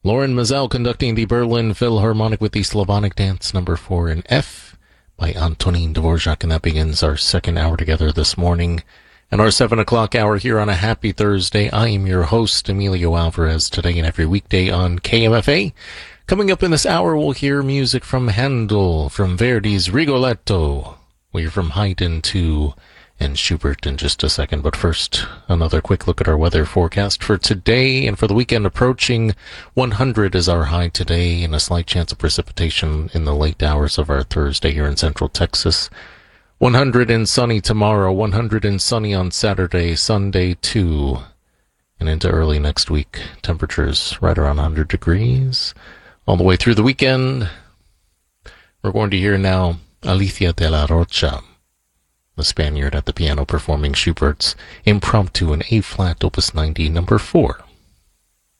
Lauren Mazel conducting the Berlin Philharmonic with the Slavonic Dance number 4 in F by Antonin Dvorak, and that begins our second hour together this morning. And our 7 o'clock hour here on a happy Thursday. I am your host, Emilio Alvarez, today and every weekday on KMFA. Coming up in this hour, we'll hear music from Handel, from Verdi's Rigoletto. We'll hear from Haydn, too, and Schubert in just a second. But first, another quick look at our weather forecast for today and for the weekend approaching. 100 is our high today, and a slight chance of precipitation in the late hours of our Thursday here in central Texas. 100 and sunny tomorrow, 100 and sunny on Saturday, Sunday too, and into early next week. Temperatures right around 100 degrees all the way through the weekend. We're going to hear now Alicia de la Rocha, the Spaniard at the piano performing Schubert's Impromptu in A-flat, Opus 90, number 4.